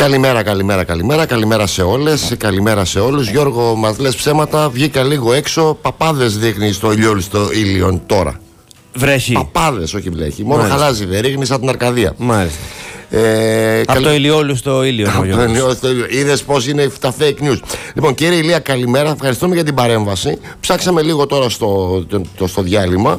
Καλημέρα σε όλες, καλημέρα σε όλους. Γιώργο, μας λες ψέματα, βγήκα λίγο έξω, παπάδες δείχνει στο ηλιόλουστο ήλιον τώρα. Βρέχει. Παπάδες, όχι βλέχει, μόνο χαλάζει, δεν ρίχνει σαν την Αρκαδία. Μάλιστα. Από το ηλιόλουστο ήλιο. Είδες πως είναι τα fake news. Λοιπόν, κύριε Ηλία, καλημέρα. Ευχαριστούμε για την παρέμβαση. Ψάξαμε λίγο τώρα στο διάλειμμα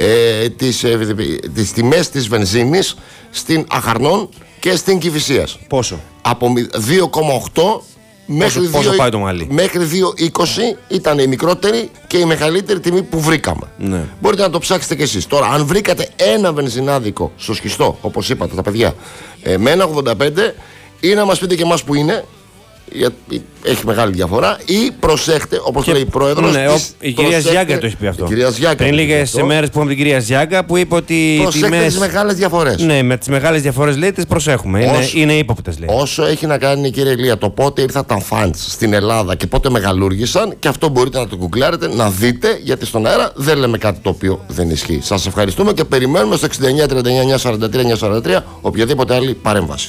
τις τιμές της βενζίνης στην Αχαρνών και στην Κηφισίας. Πόσο? Από 2,8 πόσο πάει το μαλλί? Μέχρι 2,20 ήταν η μικρότερη και η μεγαλύτερη τιμή που βρήκαμε. Ναι. Μπορείτε να το ψάξετε κι εσείς. Τώρα, αν βρήκατε ένα βενζινάδικο στο σχιστό, όπως είπατε τα παιδιά, με 1,85, ή να μας πείτε και εμάς που είναι, γιατί έχει μεγάλη διαφορά, ή προσέχτε, όπως λέει η πρόεδρος. Ναι, η κυρία Ζιάγκα το έχει πει αυτό. Πριν λίγες μέρες που είχαμε την κυρία Ζιάγκα, που είπε ότι. Προσέχτε τις μεγάλες διαφορές. Ναι, με τις μεγάλες διαφορές λέει τις προσέχουμε. Είναι ύποπτες, λέει. Όσο έχει να κάνει, κύριε Ηλία, το πότε ήρθαν τα φαντς στην Ελλάδα και πότε μεγαλούργησαν, και αυτό μπορείτε να το γκουγκλάρετε, να δείτε, γιατί στον αέρα δεν λέμε κάτι το οποίο δεν ισχύει. Σας ευχαριστούμε και περιμένουμε στο 69 39 43 943 οποιαδήποτε άλλη παρέμβαση.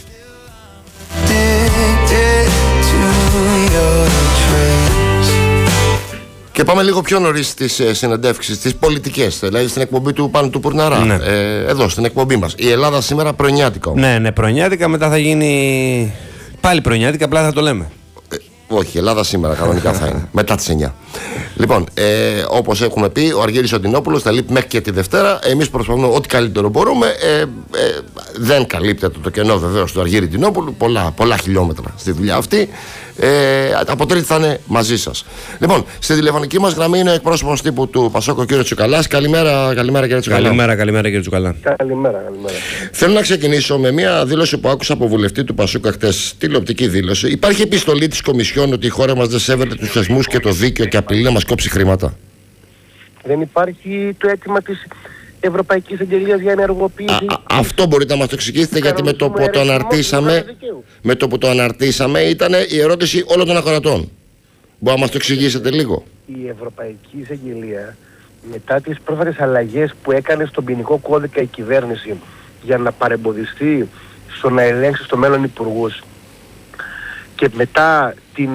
Και πάμε λίγο πιο νωρίς στις συνεντεύξεις, στις πολιτικές, δηλαδή στην εκπομπή του Πάνου του Πουρναρά. Ναι. Εδώ, στην εκπομπή μας. Η Ελλάδα σήμερα πρωινιάτικα. Ναι, πρωινιάτικα, μετά θα γίνει πάλι πρωινιάτικα, απλά θα το λέμε. Όχι, η Ελλάδα σήμερα κανονικά θα είναι. Μετά τις 9. Λοιπόν, όπως έχουμε πει, ο Αργύρης Οντινόπουλος θα λείπει μέχρι και τη Δευτέρα. Εμείς προσπαθούμε ό,τι καλύτερο μπορούμε. Δεν καλύπτεται το κενό βεβαίως του Αργύρη Οντινόπουλου. Πολλά χιλιόμετρα στη δουλειά αυτή. Από Τρίτη θα είναι μαζί σας. Λοιπόν, στη τηλεφωνική μας γραμμή είναι ο εκπρόσωπος τύπου του Πασόκ, ο κ. Τσουκαλάς. Καλημέρα, κύριε Τσουκαλά. Καλημέρα, κύριε Τσουκαλά. Καλημέρα. Θέλω να ξεκινήσω με μια δήλωση που άκουσα από βουλευτή του Πασόκ χτες, τηλεοπτική δήλωση. Υπάρχει επιστολή της Κομισιόν ότι η χώρα μας δεν σέβεται τους θεσμούς και το δίκαιο και απειλεί να μας κόψει χρήματα. Δεν υπάρχει το αίτημα της Ευρωπαϊκής Αγγελίας για ενεργοποίηση. Αυτό μπορείτε να μας το εξηγήσετε, γιατί με το που το αναρτήσαμε ήταν η ερώτηση όλων των ακροατών. Μπορεί να μας το εξηγήσετε λίγο? Η Ευρωπαϊκή Εισαγγελία, μετά τις πρόσφατες αλλαγές που έκανε στον ποινικό κώδικα η κυβέρνηση για να παρεμποδιστεί στο να ελέγξει στο μέλλον υπουργούς, και μετά την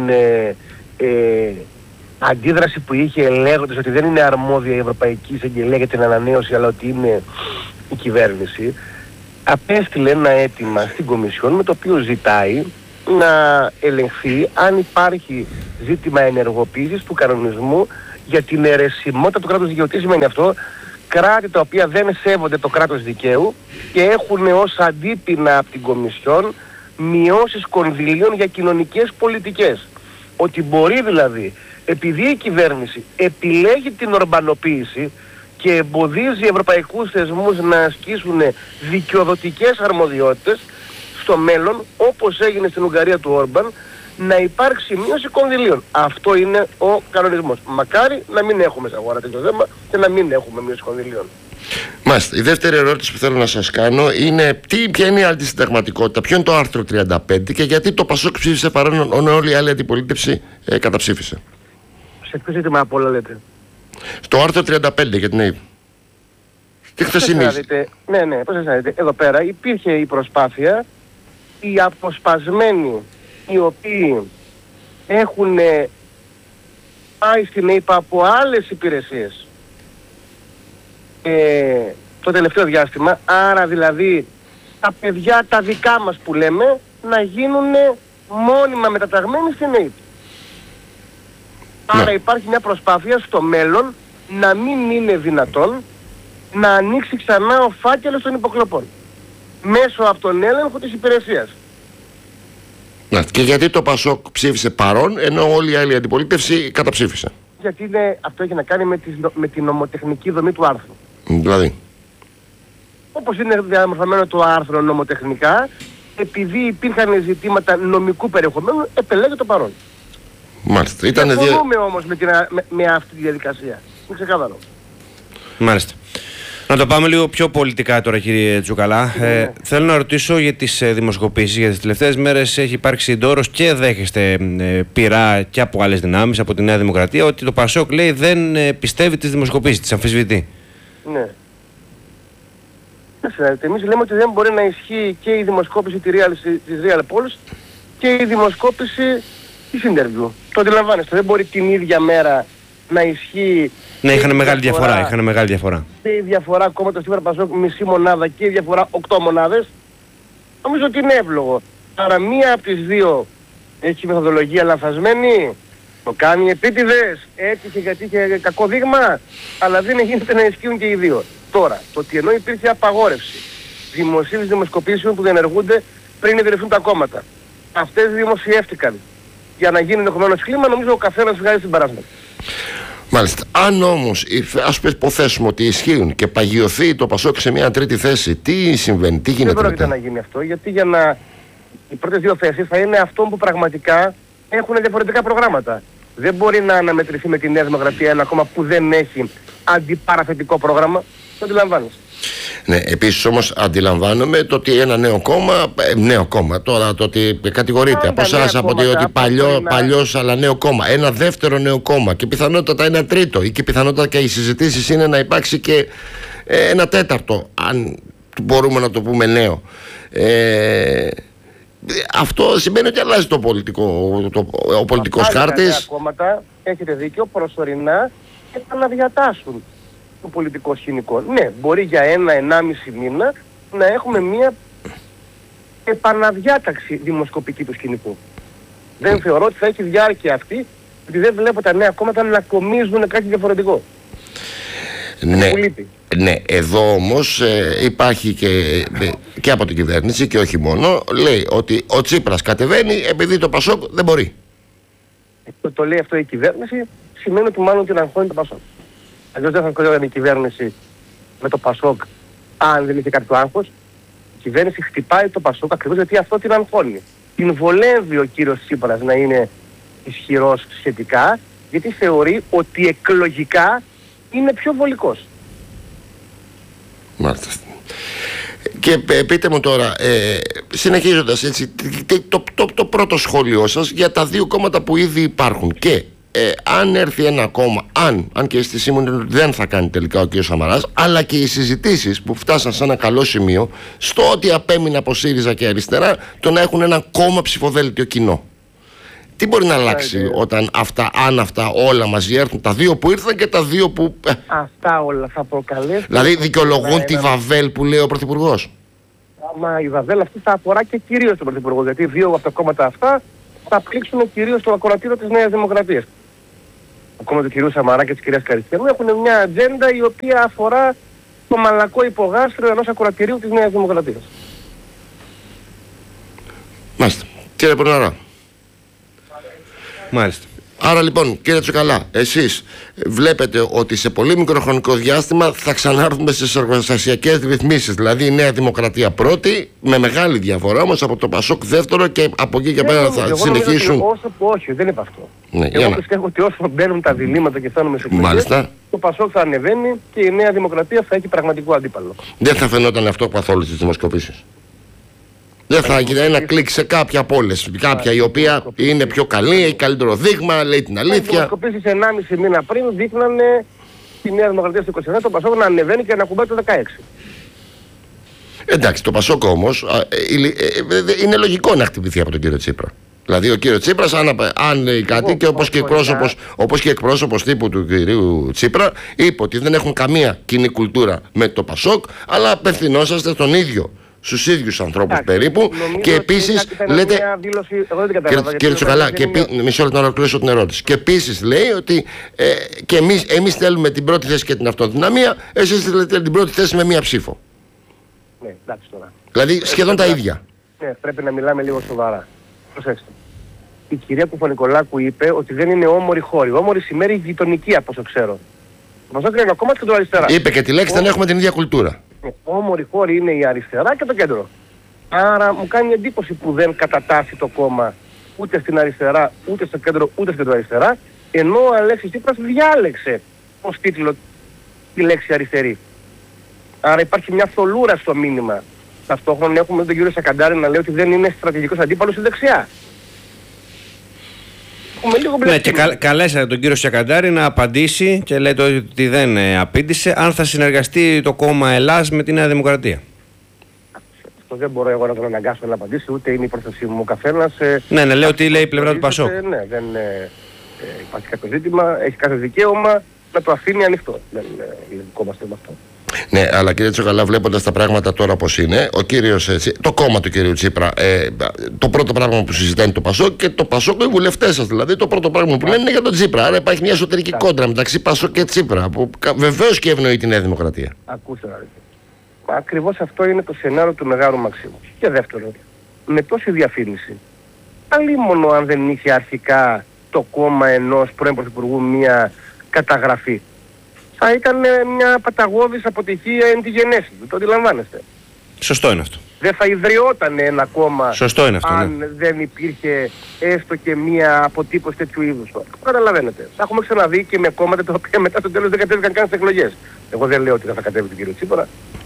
αντίδραση που είχε λέγοντας ότι δεν είναι αρμόδια η Ευρωπαϊκή Εισαγγελία για την ανανέωση, αλλά ότι είναι η κυβέρνηση, απέστειλε ένα αίτημα στην Κομισιόν με το οποίο ζητάει να ελεγχθεί αν υπάρχει ζήτημα ενεργοποίησης του κανονισμού για την αιρεσιμότητα του κράτους δικαίου. Τι σημαίνει αυτό? Κράτη τα οποία δεν σέβονται το κράτος δικαίου και έχουν ως αντίπεινα από την Κομισιόν μειώσεις κονδυλίων για κοινωνικές πολιτικές. Ότι μπορεί δηλαδή, επειδή η κυβέρνηση επιλέγει την ορμπανοποίηση και εμποδίζει ευρωπαϊκούς θεσμούς να ασκήσουν δικαιοδοτικές αρμοδιότητες, στο μέλλον, όπως έγινε στην Ουγγαρία του Όρμπαν, να υπάρξει μείωση κονδυλίων. Αυτό είναι ο κανονισμός. Μακάρι να μην έχουμε σε αγορά τέτοιο θέμα και να μην έχουμε μείωση κονδυλίων. Μάλιστα. Η δεύτερη ερώτηση που θέλω να σας κάνω είναι ποια είναι η αντισυνταγματικότητα, ποιο είναι το άρθρο 35 και γιατί το Πασόκ ψήφισε παρόν ενώ όλη η άλλη αντιπολίτευση καταψήφισε? Σε ποιο ζήτημα απ' όλα λέτε? Στο άρθρο 35 για την ΑΕΠ. Τι χθεσινής? Ναι, πώς θα δείτε. Εδώ πέρα υπήρχε η προσπάθεια οι αποσπασμένοι οι οποίοι έχουν πάει στην ΑΕΠ από άλλες υπηρεσίες το τελευταίο διάστημα, άρα δηλαδή τα παιδιά τα δικά μας που λέμε, να γίνουν μόνιμα μεταταγμένοι στην ΑΕΠ. Άρα υπάρχει μια προσπάθεια στο μέλλον να μην είναι δυνατόν να ανοίξει ξανά ο φάκελος των υποκλοπών μέσω από τον έλεγχο της υπηρεσίας. Και γιατί το Πασόκ ψήφισε παρόν ενώ όλη η άλλη αντιπολίτευση καταψήφισε? Γιατί αυτό έχει να κάνει με την νομοτεχνική δομή του άρθρου. Δηλαδή? Όπως είναι διαμορφωμένο το άρθρο νομοτεχνικά, επειδή υπήρχαν ζητήματα νομικού περιεχομένου, επελέγει το παρόν. Μάλιστα. Συμφωνούμε όμως με αυτή τη διαδικασία. Είναι ξεκάθαρο. Μάλιστα. Να το πάμε λίγο πιο πολιτικά τώρα, κύριε Τσουκαλά. Θέλω να ρωτήσω για τις δημοσκοπήσεις. Για τις τελευταίες μέρες έχει υπάρξει ντόρος και δέχεστε πειρά και από άλλες δυνάμεις, από τη Νέα Δημοκρατία, ότι το Πασόκ λέει δεν πιστεύει τις δημοσκοπήσεις, τις αμφισβητεί. Ναι. Εμείς λέμε ότι δεν μπορεί να ισχύει και η δημοσκόπηση της Real Polls και η δημοσκόπηση της interview. Το αντιλαμβάνεστε, δεν μπορεί την ίδια μέρα να ισχύει. Ναι, είχαν μεγάλη διαφορά. Και η διαφορά ακόμα το Τσίπρα Πασόκ μισή μονάδα και η διαφορά 8 μονάδες. Νομίζω ότι είναι εύλογο. Άρα μία από τις δύο έχει μεθοδολογία λανθασμένη, το κάνει επίτηδες, έτυχε γιατί είχε κακό δείγμα, αλλά δεν γίνεται να ισχύουν και οι δύο. Τώρα, το ότι ενώ υπήρχε απαγόρευση δημοσίευσης δημοσκοπήσεων που διενεργούνται πριν ιδρυθούν τα κόμματα, αυτές δημοσιεύτηκαν για να γίνει ενδεχομένως κλίμα, νομίζω ο καθένας βγάζει την παράσμα. Μάλιστα. Αν όμως ας υποθέσουμε ότι ισχύουν και παγιωθεί το Πασόκ σε μια τρίτη θέση, τι συμβαίνει, τι γίνεται? Δεν πρόκειται να γίνει αυτό, γιατί οι πρώτες δύο θέσεις θα είναι αυτών που πραγματικά έχουν διαφορετικά προγράμματα. Δεν μπορεί να αναμετρηθεί με τη Νέα Δημοκρατία ένα κόμμα που δεν έχει αντιπαραθετικό πρόγραμμα. Το αντιλαμβάνεσαι. Ναι, επίσης όμως αντιλαμβάνομαι το ότι ένα νέο κόμμα, τώρα το ότι κατηγορείται από εσάς από ότι παλιός αλλά νέο κόμμα, ένα δεύτερο νέο κόμμα και πιθανότατα ένα τρίτο, ή και πιθανότατα και οι συζητήσεις είναι να υπάρξει και ένα τέταρτο, αν μπορούμε να το πούμε νέο. Αυτό σημαίνει ότι αλλάζει ο πολιτικός χάρτης. Τα κόμματα, έχετε δίκιο, προσωρινά επαναδιατάσσουν το πολιτικό σκηνικό. Ναι, μπορεί για 1-1,5 μήνα να έχουμε μια επαναδιάταξη δημοσκοπική του σκηνικού. Δεν θεωρώ ότι θα έχει διάρκεια αυτή, γιατί δεν βλέπω τα νέα κόμματα να κομίζουν κάτι διαφορετικό. Ναι, εδώ όμως υπάρχει και από την κυβέρνηση και όχι μόνο, λέει ότι ο Τσίπρας κατεβαίνει επειδή το Πασόκ δεν μπορεί. Το λέει αυτό η κυβέρνηση, σημαίνει ότι μάλλον την αγχώνει το Πασόκ. Αλλιώς δεν θα κοριόταν η κυβέρνηση με το Πασόκ αν δεν είχε κάποιο άγχος. Η κυβέρνηση χτυπάει το Πασόκ ακριβώς γιατί αυτό την αγχώνει. Την βολεύει ο κύριος Τσίπρας να είναι ισχυρός σχετικά, γιατί θεωρεί ότι εκλογικά είναι πιο βολικός. Μάλιστα. Και πείτε μου τώρα, συνεχίζοντας έτσι, το πρώτο σχόλιο σας για τα δύο κόμματα που ήδη υπάρχουν και αν έρθει ένα κόμμα, αν και η αίσθησή μου είναι ότι δεν θα κάνει τελικά ο κ. Σαμαράς, αλλά και οι συζητήσεις που φτάσαν σε ένα καλό σημείο στο ότι απέμεινε από ΣΥΡΙΖΑ και αριστερά το να έχουν ένα κόμμα ψηφοδέλτιο κοινό. Τι μπορεί να αλλάξει αν αυτά όλα μαζί έρθουν, τα δύο που ήρθαν και τα δύο που... Αυτά όλα θα προκαλέσουν... Δηλαδή δικαιολογούν τη Βαβέλ που λέει ο Πρωθυπουργός. Μα η Βαβέλ αυτή θα αφορά και κυρίως τον Πρωθυπουργό, γιατί δύο από τα κόμματα αυτά θα πλήξουν κυρίως το ακροατήριο της Νέας Δημοκρατίας. Το κόμμα του κυρίου Σαμαρά και της κυρίας Καριστιανού έχουν μια ατζέντα η οποία αφορά το μαλακό υπογάστριο ενός ακροατηρίου της Νέας Δημοκρατίας. Μάλιστα. Κύριε Πορναρά. Μάλιστα. Άρα λοιπόν, κύριε Τσουκαλά, εσείς βλέπετε ότι σε πολύ μικρό χρονικό διάστημα θα ξανάρθουμε στις εργοστασιακές ρυθμίσεις. Δηλαδή η Νέα Δημοκρατία πρώτη, με μεγάλη διαφορά όμως από το Πασόκ δεύτερο και από εκεί και πέρα θα συνεχίσουν. Όσο που όχι, δεν είπα αυτό. Ναι, εγώ πιστεύω ότι όσο μπαίνουν τα διλήμματα και φτάνουμε σε εκλογές, το Πασόκ θα ανεβαίνει και η Νέα Δημοκρατία θα έχει πραγματικό αντίπαλο. Δεν θα φαινόταν αυτό καθόλου στις δημοσκοπήσεις. Δεν θα γίνει ένα κλικ σε κάποια από όλες. Κάποια η οποία είναι πιο καλή, έχει καλύτερο δείγμα, λέει την αλήθεια. Οι δημοσκοπήσεις 1,5 μήνα πριν δείχνανε τη Νέα Δημοκρατία στο 29, το Πασόκ να ανεβαίνει και να κουμπάει το 16. Εντάξει, το Πασόκ όμως είναι λογικό να χτυπηθεί από τον κύριο Τσίπρα. Δηλαδή ο κύριος Τσίπρας αν κάτι και όπως και εκπρόσωπος τύπου του κυρίου Τσίπρα είπε ότι δεν έχουν καμία κοινή κουλτούρα με το Πασόκ, αλλά απευθυνόσαστε στον ίδιο, στους ίδιους ανθρώπους περίπου. Και επίσης λέτε. Κύριε Τσουκαλά, μισό λεπτό να ολοκληρώσω την ερώτηση. Και επίσης λέει ότι και εμείς θέλουμε την πρώτη θέση και την αυτοδυναμία, εσείς θέλετε την πρώτη θέση με μία ψήφο. Ναι, εντάξει τώρα. Δηλαδή σχεδόν τα ίδια. Ναι, πρέπει να μιλάμε λίγο σοβαρά. Προσέξτε. Η κυρία Κουφανικολάκου είπε ότι δεν είναι όμορη χώρη. Όμορη σημαίνει γειτονική από όσο ξέρω. Το Πασόκ είναι ένα κόμμα και το αριστερά. Είπε και τη λέξη δεν έχουμε την ίδια κουλτούρα. Όμορη χώρη είναι η αριστερά και το κέντρο. Άρα μου κάνει εντύπωση που δεν κατατάσσει το κόμμα ούτε στην αριστερά, ούτε στο κέντρο, ούτε στην αριστερά, ενώ ο Αλέξης Τσίπρας διάλεξε ως τίτλο τη λέξη αριστερή. Άρα υπάρχει μια θολούρα στο μήνυμα. Ταυτόχρονα έχουμε τον κύριο Σακαντάρη να λέει ότι δεν είναι στρατηγικός αντίπαλος στη δεξιά. Ναι, και καλέσατε τον κύριο Σακαντάρη να απαντήσει και λέτε ότι δεν απήντησε αν θα συνεργαστεί το κόμμα Ελλάς με τη Νέα Δημοκρατία. αυτό δεν μπορώ εγώ να τον αναγκάσω να απαντήσει, ούτε είναι η πρόθεσή μου. Ο καθένας... Ναι, λέω τι λέει η πλευρά του Πασόκ. Ναι, δεν υπάρχει κάποιο ζήτημα, έχει κάθε δικαίωμα να το αφήνει ανοιχτό. Δεν είναι δικό μας θέμα αυτό. Ναι, αλλά κύριε Τσουκαλά, βλέποντας τα πράγματα τώρα πώς είναι, το κόμμα του κυρίου Τσίπρα, το πρώτο πράγμα που συζητάει είναι το Πασόκ και το Πασόκ, οι βουλευτές σας δηλαδή, το πρώτο πράγμα που λένε είναι για τον Τσίπρα. Άρα υπάρχει μια εσωτερική κόντρα μεταξύ Πασόκ και Τσίπρα, που βεβαίως και ευνοεί τη Νέα Δημοκρατία. Ακούστε να δείτε. Ακριβώς αυτό είναι το σενάριο του Μεγάλου Μαξίμου. Και δεύτερον, με τόση διαφήμιση, αλίμονο αν δεν είχε αρχικά το κόμμα ενός πρώην Πρωθυπουργού μια καταγραφή, θα ήταν μια παταγώδης αποτυχία εν τη γενέση του. Το αντιλαμβάνεστε. Σωστό είναι αυτό. Δεν θα ιδρυόταν ένα κόμμα. Σωστό είναι αυτό, αν δεν υπήρχε έστω και μια αποτύπωση τέτοιου είδους. Το καταλαβαίνετε. Θα έχουμε ξαναδεί και με κόμματα τα οποία μετά το τέλος δεν κατέβηκαν καν στις εκλογές. Εγώ δεν λέω ότι δεν θα κατέβει τον κύριο Τσίπρα.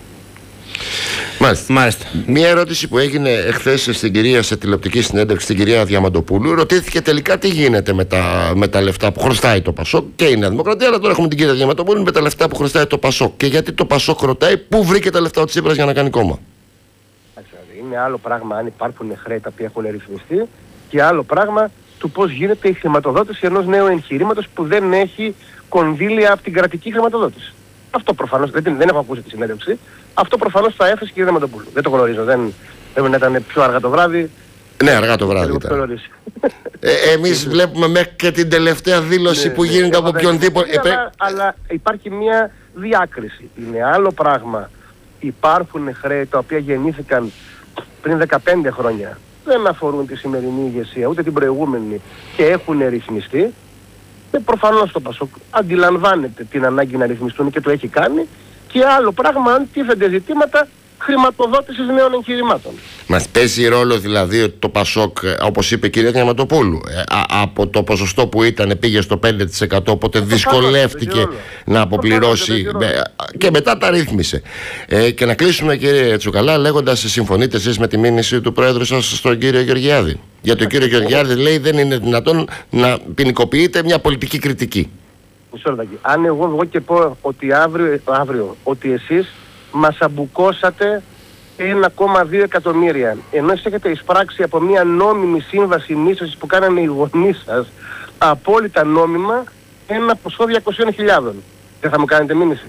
Μάλιστα. Μία ερώτηση που έγινε εχθές σε τηλεοπτική συνέντευξη στην κυρία Διαμαντοπούλου, ρωτήθηκε τελικά τι γίνεται με τα λεφτά που χρωστάει το Πασόκ και η Νέα Δημοκρατία. Αλλά τώρα έχουμε την κυρία Διαμαντοπούλου με τα λεφτά που χρωστάει το Πασόκ. Και γιατί το Πασόκ ρωτάει πού βρήκε τα λεφτά ο Τσίπρας για να κάνει κόμμα. Είναι άλλο πράγμα αν υπάρχουν χρέη τα οποία έχουν ρυθμιστεί και άλλο πράγμα του πώς γίνεται η χρηματοδότηση ενός νέου εγχειρήματος που δεν έχει κονδύλια από την κρατική χρηματοδότηση. Αυτό προφανώς δεν έχω ακούσει τη συνέντευξη. Αυτό προφανώς θα έφερε και η Διαμαντοπούλου. Δεν το γνωρίζω. Δεν ήταν πιο αργά το βράδυ. Ναι, αργά το βράδυ ήταν. Εμείς βλέπουμε μέχρι και την τελευταία δήλωση που γίνεται από οποιονδήποτε. Αλλά υπάρχει μια διάκριση. Είναι άλλο πράγμα. Υπάρχουν χρέη τα οποία γεννήθηκαν πριν 15 χρόνια. Δεν αφορούν τη σημερινή ηγεσία ούτε την προηγούμενη και έχουν ρυθμιστεί. Προφανώς το Πασόκ αντιλαμβάνεται την ανάγκη να ρυθμιστούν και το έχει κάνει. Και άλλο πράγμα αν τίθενται ζητήματα χρηματοδότησης νέων εγχειρημάτων. Μας παίζει ρόλο δηλαδή ότι το Πασόκ, όπως είπε η κυρία Διαμαντοπούλου, από το ποσοστό που ήταν πήγε στο 5%, οπότε δυσκολεύτηκε να αποπληρώσει και μετά τα ρύθμισε. Και να κλείσουμε κύριε Τσουκαλά λέγοντας, συμφωνείτε εσείς με τη μήνυση του Πρόεδρου σας στον κύριο Γεωργιάδη? Γιατί ο κύριο Γεωργιάδης λέει δεν είναι δυνατόν να ποινικοποιείται μια πολιτική κριτική. Αν εγώ και πω ότι αύριο ότι εσείς μας αμπουκώσατε 1,2 εκατομμύρια ενώ εσείς έχετε εισπράξει από μια νόμιμη σύμβαση μίσθωσης που κάνανε οι γονείς σας απόλυτα νόμιμα ένα ποσό 200.000, δεν θα μου κάνετε μήνυση?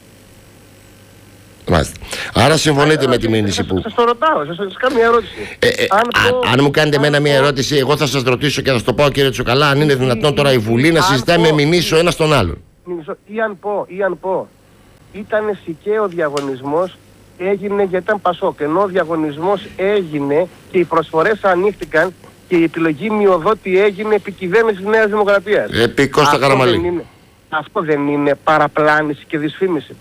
Μάλιστα. Άρα συμφωνείτε με τη μήνυση που... Σας το ρωτάω, σας κάνω μια ερώτηση. Αν μου κάνετε εμένα μια ερώτηση, εγώ θα σας ρωτήσω και θα σας το πω κύριε Τσουκαλά, αν είναι δυνατόν τώρα η Βουλή να συζητάει με μηνύσιο ένα τον άλλον. Ή αν πω, ήταν σικαίο διαγωνισμός, έγινε γιατί ήταν Πασόκ, ενώ ο διαγωνισμός έγινε και οι προσφορές ανοίχτηκαν και η επιλογή μειοδότη έγινε επί κυβέρνησης Νέας Δημοκρατίας. Επί Κώστα Καραμανλή. Αυτό δεν είναι παραπλάνηση και δυσφήμιση?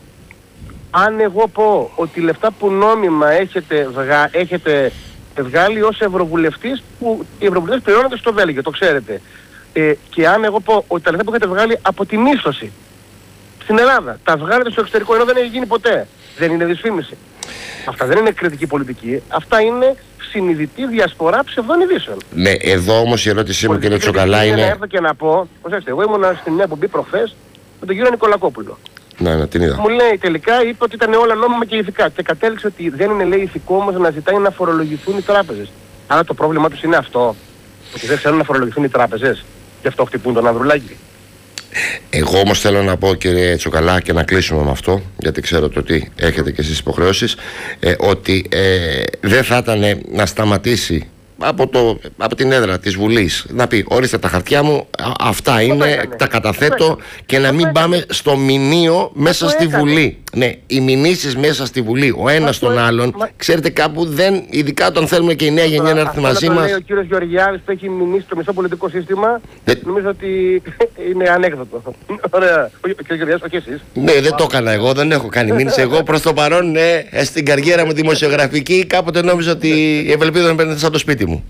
Αν εγώ πω ότι λεφτά που νόμιμα έχετε βγάλει ως ευρωβουλευτής, που οι ευρωβουλευτές πληρώνονται στο Βέλγιο, το ξέρετε, και αν εγώ πω ότι τα λεφτά που έχετε βγάλει από τη μίσθωση στην Ελλάδα τα βγάλετε στο εξωτερικό ενώ δεν έχει γίνει ποτέ, δεν είναι δυσφήμιση? Αυτά δεν είναι κριτική πολιτική, αυτά είναι συνειδητή διασπορά ψευδών ειδήσεων. Ναι, εδώ όμως η ερώτησή μου κύριε Τσουκαλά είναι... Να έρθω και να πω, προσέξτε, εγώ ήμουν στην μια εκπομπή προχθές με τον κύριο Νικολακόπουλο. Ναι, την είδα. Μου λέει τελικά, είπε ότι ήταν όλα νόμιμα και ηθικά. Και κατέληξε ότι δεν είναι, λέει, ηθικό όμως να ζητάει να φορολογηθούν οι τράπεζες. Άρα το πρόβλημά τους είναι αυτό. Ότι δεν θέλουν να φορολογηθούν οι τράπεζες. Γι' αυτό χτυπούν τον Ανδρουλάκη. Εγώ όμως θέλω να πω κύριε Τσουκαλά και να κλείσουμε με αυτό, γιατί ξέρω το ότι έχετε και εσείς υποχρεώσεις, ότι δεν θα ήταν να σταματήσει από την έδρα της Βουλής να πει ορίστε τα χαρτιά μου, αυτά είναι, τα καταθέτω και να μην πάμε στο μηνύο μέσα στη Βουλή. Ναι, οι μηνύσεις μέσα στη Βουλή, ο ένας τον άλλον, ξέρετε κάπου δεν, ειδικά όταν θέλουμε και η νέα γενιά να έρθει μαζί μας. Ο κύριος Γεωργιάδης που έχει μηνύσει το μισό πολιτικό σύστημα, νομίζω ότι είναι ανέκδοτο. Ωραία, ο κύριος Γεωργιάδης, όχι εσείς. Ναι, δεν το έκανα εγώ, δεν έχω κάνει μήνυση. Εγώ προς το παρόν, ναι, στην καριέρα μου δημοσιογραφική, κάποτε νόμιζα ότι η ευελπίδα να παίρνετε σαν το σπίτι μου.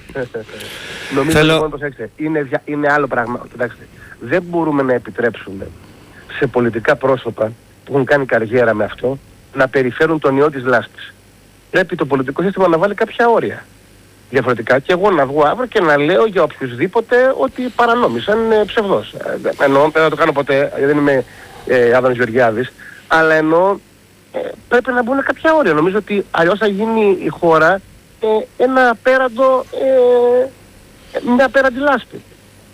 Νομίζω λοιπόν, προσέξτε, είναι άλλο πράγμα. Κοιτάξτε, δεν μπορούμε να επιτρέψουμε σε πολιτικά πρόσωπα που έχουν κάνει καριέρα με αυτό να περιφέρουν τον ιό της λάσπης. Πρέπει το πολιτικό σύστημα να βάλει κάποια όρια. Διαφορετικά και εγώ να βγω αύριο και να λέω για οποιουσδήποτε ότι παρανόμησαν ψευδός. Εννοώ, δεν θα το κάνω ποτέ, δεν είμαι Άδωνης Γεωργιάδης, αλλά εννοώ πρέπει να μπουν κάποια όρια. Νομίζω ότι αλλιώς θα γίνει η χώρα ένα απέραντο, μια απέραντη λάσπη.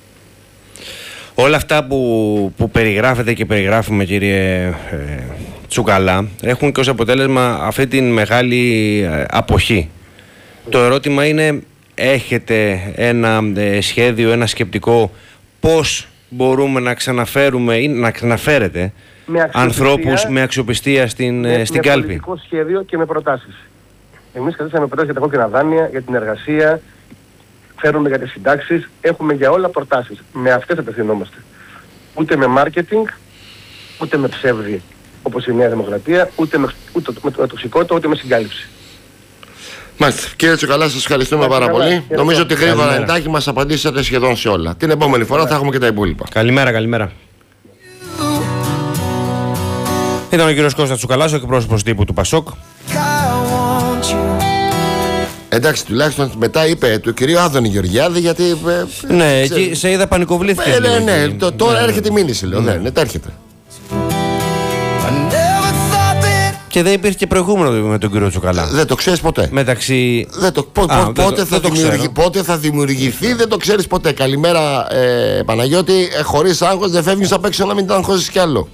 Όλα αυτά που περιγράφετε και περιγράφουμε, κύριε Τσουκαλά, έχουν και ως αποτέλεσμα αυτή την μεγάλη αποχή. Το ερώτημα είναι, έχετε ένα σχέδιο, ένα σκεπτικό πώς μπορούμε να ξαναφέρουμε ή να ξαναφέρετε ανθρώπους με αξιοπιστία στην κάλπη? Με πολιτικό σχέδιο και με προτάσεις. Εμείς καθίσαμε προτάσεις για τα κόκκινα δάνεια, για την εργασία, φέρουμε για τις συντάξεις, έχουμε για όλα προτάσεις. Με αυτές απευθυνόμαστε. Ούτε με μάρκετινγκ, ούτε με ψεύδι, όπως η Νέα Δημοκρατία, ούτε με τοξικότητα, ούτε με συγκάλυψη. Μάλιστα. Κύριε Τσουκαλά, σας ευχαριστούμε πάρα πολύ. Νομίζω ότι γρήγορα εντάχει μας απαντήσατε σχεδόν σε όλα. Την επόμενη φορά θα έχουμε και τα υπόλοιπα. Καλημέρα. Ήταν ο κύριος Κώστας Τσουκαλάς, ο εκπρόσωπος τύπου του ΠΑΣΟΚ. Εντάξει, τουλάχιστον μετά είπε του κυρίου Άδωνη Γεωργιάδη, γιατί. Ναι, εκεί σε είδα πανικοβλήθηκε. Ναι, τώρα έρχεται η μήνυση, λέω. Ναι, έρχεται. Και δεν υπήρχε και προηγούμενο με τον κύριο Τσουκαλά. Δεν το ξέρεις ποτέ. Μεταξύ. Πότε θα δημιουργηθεί, δεν το ξέρεις ποτέ. Καλημέρα, Παναγιώτη. Χωρίς άγχος δεν φεύγεις απ' έξω να μην το αγχώσεις κι άλλο.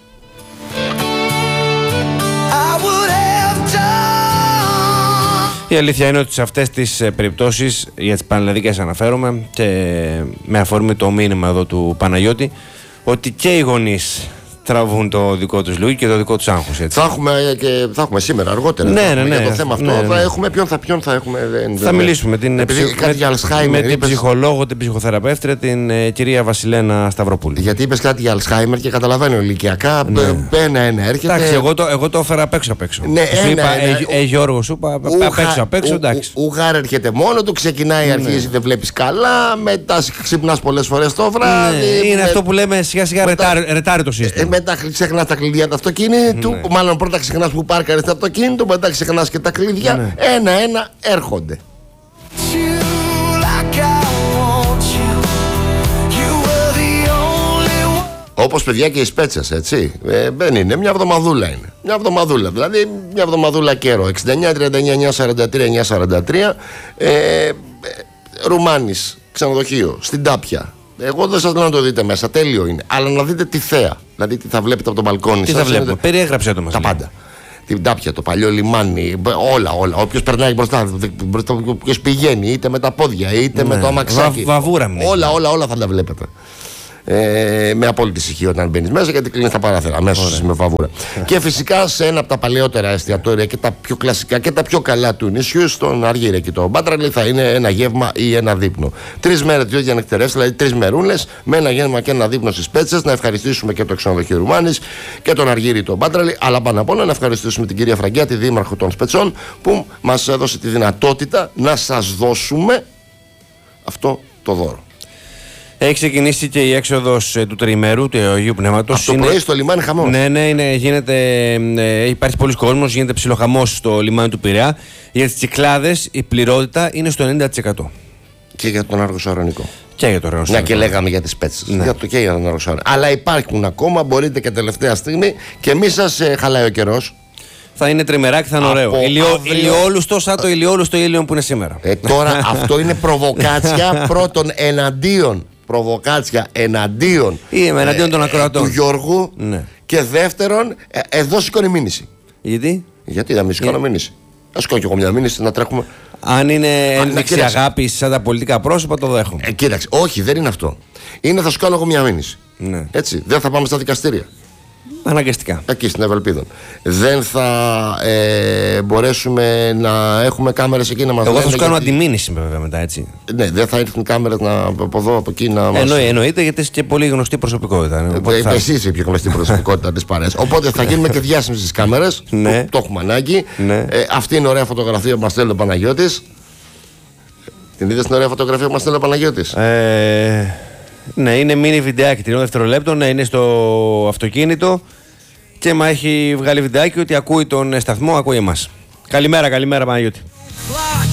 Η αλήθεια είναι ότι σε αυτές τις περιπτώσεις, για τις πανελλαδικές αναφέρομαι, και με αφορμή το μήνυμα εδώ του Παναγιώτη, ότι και οι γονείς τραβούν το δικό τους λόγο και το δικό τους άγχος. Θα έχουμε σήμερα αργότερα. Για το θέμα αυτό. Θα έχουμε, ποιον θα έχουμε. Θα μιλήσουμε με την ψυχολόγο, την ψυχοθεραπεύτρια, την κυρία Βασιλένα Σταυροπούλη. Γιατί είπες κάτι για Αλσχάιμερ και καταλαβαίνω ηλικιακά. Ένα έρχεται. Εντάξει, εγώ το έφερα απ' έξω. Ναι, Γιώργο, σου είπα απ' έξω. Εντάξει. Ουγάρ έρχεται μόνο του, ξεκινάει, αρχίζει, δεν βλέπεις καλά. Μετά ξυπνάς πολλές φορές το βράδυ. Είναι αυτό που λέμε σιγά-σιγά ρετάρει το σύστημα. Μετά ξεχνάς τα κλειδιά του αυτοκίνητου, μάλλον πρώτα ξεχνάς που πάρκαρες το αυτοκίνητο, μετά ξεχνάς και τα κλειδιά. Ένα-ένα έρχονται. Όπως παιδιά και οι Σπέτσες, έτσι. Δεν είναι, μια εβδομαδούλα είναι. Μια εβδομαδούλα, δηλαδή μια εβδομαδούλα καιρό. 69, 39, 943, 943. Ρουμάνης, ξενοδοχείο, στην Τάπια. Εγώ δεν σας λέω να το δείτε μέσα, τέλειο είναι. Αλλά να δείτε τη θέα. Δηλαδή τι θα βλέπετε από τον μπαλκόνι σας. Τι θα βλέπετε, περιέγραψε το μας. Τα πάντα. Την Τάπια, το παλιό λιμάνι, όλα. Όποιος περνάει μπροστά, όποιος πηγαίνει, είτε με τα πόδια, είτε με το αμαξάκι. Βαβούρα μου. Όλα θα τα βλέπετε. Με απόλυτη ησυχία όταν μπαίνεις μέσα, γιατί κλείνεις τα παράθυρα αμέσως με βαβούρα. Και φυσικά σε ένα από τα παλαιότερα εστιατόρια και τα πιο κλασικά και τα πιο καλά του νησιού, στον Αργύρα και το Μπάτραλι, θα είναι ένα γεύμα ή ένα δείπνο. 3 μέρες, 2 διανυκτερεύσεις, δηλαδή 3 μερούλες με ένα γεύμα και ένα δείπνο στις Πέτσες. Να ευχαριστήσουμε και το ξενοδοχείο Ρουμάνης και τον Αργύρι τον Μπάτραλι, αλλά πάνω απ' όλα να ευχαριστήσουμε την κυρία Φραγκιά, τη δήμαρχο των Σπετσών, που μας έδωσε τη δυνατότητα να σας δώσουμε αυτό το δώρο. Έχει ξεκινήσει και η έξοδος του τριημέρου του Αγίου Πνεύματος. Από το πρωί στο λιμάνι χαμός. Ναι, υπάρχει πολλής κόσμος, γίνεται ψιλοχαμός στο λιμάνι του Πειραιά. Για τις Κυκλάδες η πληρότητα είναι στο 90%. Και για τον Αργοσαρονικό. Και για τον Αργοσαρονικό. Ναι, και λέγαμε για τις Πέτσες. Ναι. Και για τον Αργοσαρονικό. Αλλά υπάρχουν ακόμα, μπορείτε και τελευταία στιγμή, και μη σας χαλάει ο καιρός. Θα είναι τριμεράκι, θα είναι ωραίο. Ηλιόλουστο, σαν το ηλιόλουστο ήλιο που είναι σήμερα. Τώρα αυτό είναι προβοκάτσια πρώτον εναντίον. Προβοκάτσια εναντίον των ακροατών του Γιώργου, ναι. Και δεύτερον, εδώ σηκώνει μήνυση. Γιατί να μην σηκώνω μήνυση. Α σηκώνω κι εγώ μια μήνυση να τρέχουμε. Αν είναι ένδειξη αγάπης σαν τα πολιτικά πρόσωπα, το δέχομαι. Κοίταξε, όχι, δεν είναι αυτό. Είναι θα σηκώνω εγώ μια μήνυση. Ναι. Έτσι, δεν θα πάμε στα δικαστήρια. Αναγκαστικά. Εκεί στην Ευελπίδων. Δεν θα μπορέσουμε να έχουμε κάμερες εκεί να μας Εγώ θα σου κάνω αντιμήνυση βέβαια μετά, έτσι. Ναι, δεν θα έρθουν κάμερες από εδώ, από εκεί να μας. Εννοείται, γιατί είσαι και πολύ γνωστή προσωπικότητα. Εσύ είσαι η πιο γνωστή προσωπικότητα της παρέας. Οπότε θα γίνουμε και διάσημοι στις κάμερες. Ναι. Το έχουμε ανάγκη. Ναι. Αυτή είναι ωραία φωτογραφία που μας στέλνει ο Παναγιώτης. Την είδες την ωραία φωτογραφία που μας στέλνει ο Παναγιώτης? Ναι, είναι μίνι βιντεάκι 3 δευτερολέπτων, είναι στο αυτοκίνητο και μα έχει βγάλει βιντεάκι ότι ακούει τον σταθμό, ακούει εμάς. Καλημέρα Παναγιώτη.